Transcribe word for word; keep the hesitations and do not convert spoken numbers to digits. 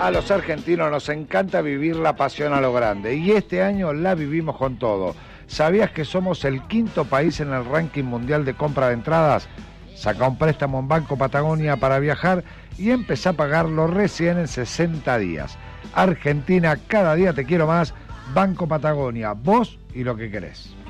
A los argentinos nos encanta vivir la pasión a lo grande y este año la vivimos con todo. ¿Sabías que somos el quinto país en el ranking mundial de compra de entradas? Saca un préstamo en Banco Patagonia para viajar y empezá a pagarlo recién en sesenta días. Argentina, cada día te quiero más. Banco Patagonia, vos y lo que querés.